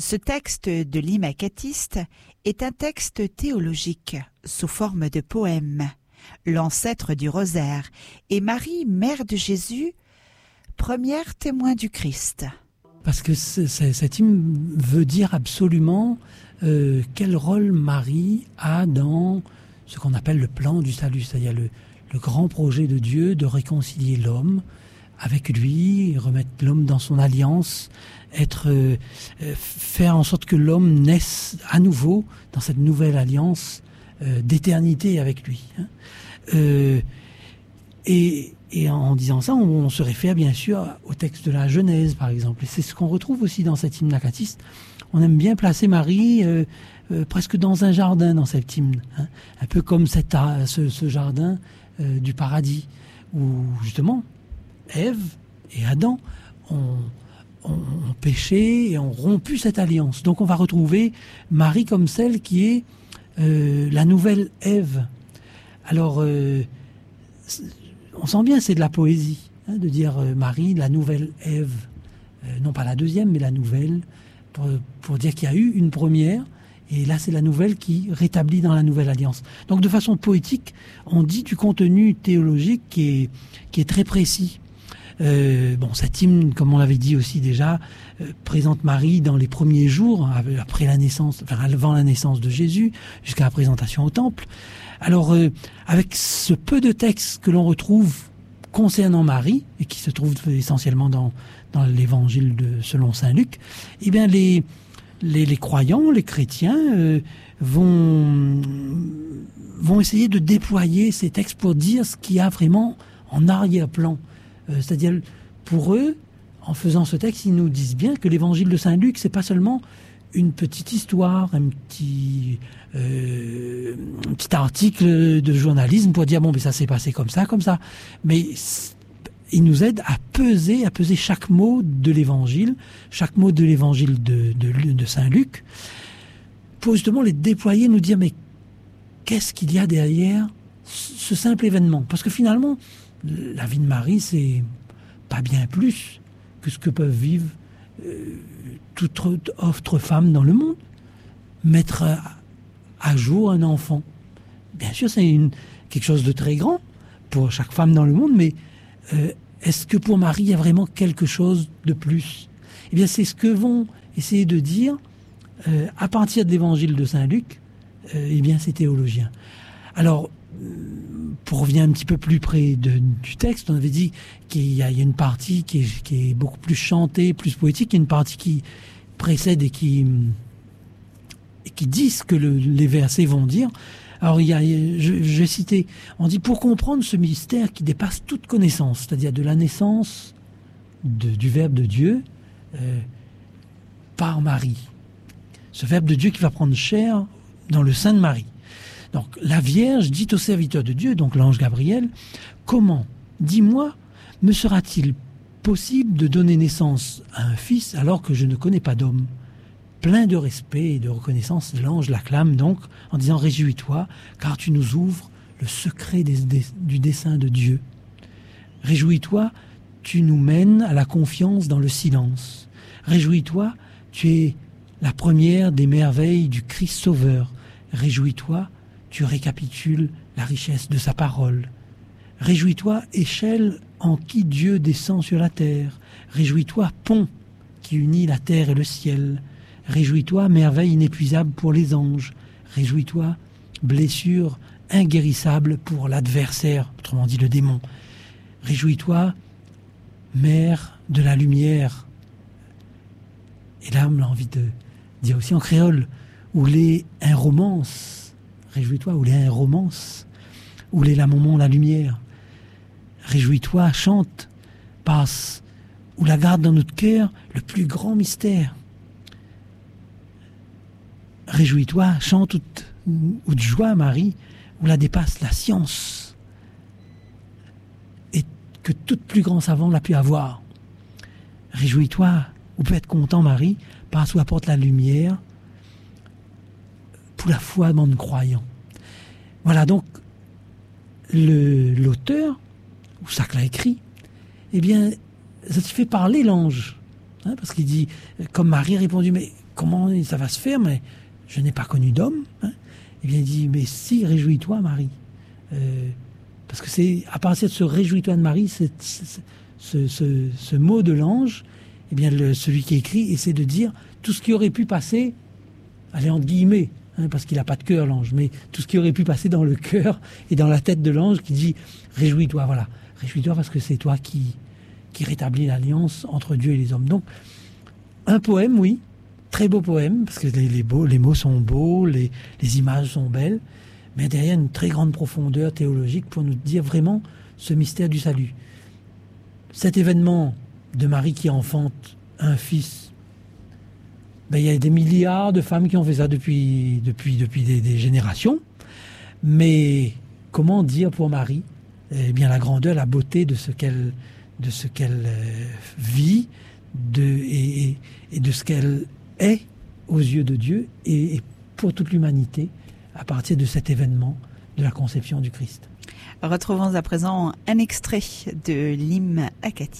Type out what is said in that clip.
Ce texte de l'Imacatiste est un texte théologique sous forme de poème, l'ancêtre du rosaire, et Marie, mère de Jésus, première témoin du Christ. Parce que cet hymne veut dire absolument quel rôle Marie a dans ce qu'on appelle le plan du salut, c'est-à-dire le grand projet de Dieu de réconcilier l'homme avec lui, remettre l'homme dans son alliance, faire en sorte que l'homme naisse à nouveau dans cette nouvelle alliance d'éternité avec lui. Et en disant ça, on se réfère bien sûr au texte de la Genèse, par exemple. Et c'est ce qu'on retrouve aussi dans cet hymne acatiste. On aime bien placer Marie presque dans un jardin, dans cet hymne. Un peu comme ce jardin du paradis, où justement, Ève et Adam ont péché et ont rompu cette alliance. Donc on va retrouver Marie comme celle qui est la nouvelle Ève. Alors, on sent bien, c'est de la poésie, de dire Marie, la nouvelle Ève. Non pas la deuxième, mais la nouvelle, pour dire qu'il y a eu une première, et là c'est la nouvelle qui rétablit dans la nouvelle alliance. Donc de façon poétique, on dit du contenu théologique qui est très précis. Cet hymne, comme on l'avait dit aussi déjà, présente Marie dans les premiers jours, après la naissance, enfin avant la naissance de Jésus, jusqu'à la présentation au temple. Alors, avec ce peu de textes que l'on retrouve concernant Marie, et qui se trouve essentiellement dans l'évangile selon saint Luc, eh bien les croyants, les chrétiens, vont essayer de déployer ces textes pour dire ce qu'il y a vraiment en arrière-plan. C'est-à-dire, pour eux, en faisant ce texte, ils nous disent bien que l'évangile de saint Luc, c'est pas seulement une petite histoire, un petit article de journalisme pour dire bon, mais ça s'est passé comme ça. Mais il nous aide à peser chaque mot de l'évangile de saint Luc, pour justement les déployer, nous dire mais qu'est-ce qu'il y a derrière ce simple événement? Parce que finalement, la vie de Marie, c'est pas bien plus que ce que peuvent vivre toute autre femme dans le monde. Mettre à jour un enfant, bien sûr, c'est quelque chose de très grand pour chaque femme dans le monde, mais est-ce que pour Marie, il y a vraiment quelque chose de plus? Eh bien, c'est ce que vont essayer de dire, à partir de l'évangile de saint Luc, ces théologiens. Alors, pour revenir un petit peu plus près du texte, on avait dit qu'il y a une partie qui est beaucoup plus chantée, plus poétique, il y a une partie qui précède et qui dit ce que les versets vont dire. Alors, je vais citer, on dit « Pour comprendre ce mystère qui dépasse toute connaissance, c'est-à-dire de la naissance du Verbe de Dieu par Marie. Ce Verbe de Dieu qui va prendre chair dans le sein de Marie. Donc, la Vierge dit au serviteur de Dieu, donc l'ange Gabriel, « Comment, dis-moi, me sera-t-il possible de donner naissance à un fils alors que je ne connais pas d'homme ?» Plein de respect et de reconnaissance, l'ange l'acclame donc en disant « Réjouis-toi, car tu nous ouvres le secret du dessein de Dieu. Réjouis-toi, tu nous mènes à la confiance dans le silence. Réjouis-toi, tu es la première des merveilles du Christ Sauveur. Réjouis-toi, tu récapitules la richesse de sa parole. Réjouis-toi, échelle en qui Dieu descend sur la terre. Réjouis-toi, pont qui unit la terre et le ciel. Réjouis-toi, merveille inépuisable pour les anges. Réjouis-toi, blessure inguérissable pour l'adversaire, autrement dit le démon. Réjouis-toi, mère de la lumière. » Et là, on a envie de dire aussi en créole, où l'est un romance. Réjouis-toi, où l'est un romance. Où l'est la maman, la lumière. Réjouis-toi, chante, passe, où la garde dans notre cœur le plus grand mystère. Réjouis-toi, chante ou de joie, Marie, où la dépasse la science et que toute plus grand savant l'a pu avoir. Réjouis-toi, ou peut être content, Marie, parce où apporte la lumière pour la foi dans le croyant. Voilà, donc l'auteur, ou ça que l'a écrit, eh bien, ça te fait parler l'ange parce qu'il dit, comme Marie a répondu, mais comment ça va se faire, mais je n'ai pas connu d'homme. Et bien il dit, mais si, réjouis-toi Marie. Parce que c'est à partir de ce réjouis-toi de Marie, ce mot de l'ange, eh bien celui qui écrit essaie de dire tout ce qui aurait pu passer, allez entre guillemets, parce qu'il n'a pas de cœur l'ange, mais tout ce qui aurait pu passer dans le cœur et dans la tête de l'ange qui dit réjouis-toi, voilà, réjouis-toi parce que c'est toi qui rétablit l'alliance entre Dieu et les hommes. Donc un poème, oui, très beau poème, parce que les mots sont beaux, les images sont belles, mais derrière une très grande profondeur théologique pour nous dire vraiment ce mystère du salut. Cet événement de Marie qui enfante un fils, il y a des milliards de femmes qui ont fait ça depuis des générations, mais comment dire pour Marie, eh bien la grandeur, la beauté de ce qu'elle vit et de ce qu'elle est aux yeux de Dieu et pour toute l'humanité à partir de cet événement de la conception du Christ. Retrouvons à présent un extrait de l'hymne à Cathy.